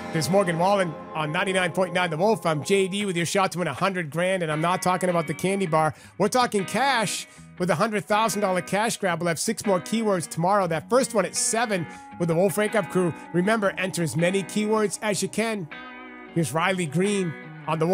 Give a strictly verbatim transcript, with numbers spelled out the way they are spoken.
This is Morgan Wallen on ninety-nine point nine The Wolf. I'm J D with your shot to win one hundred grand, and I'm not talking about the candy bar. We're talking cash with a one hundred thousand dollars cash grab. We'll have six more keywords tomorrow. That first one at seven with the Wolf Wake Up Crew. Remember, enter as many keywords as you can. Here's Riley Green on the Wolf.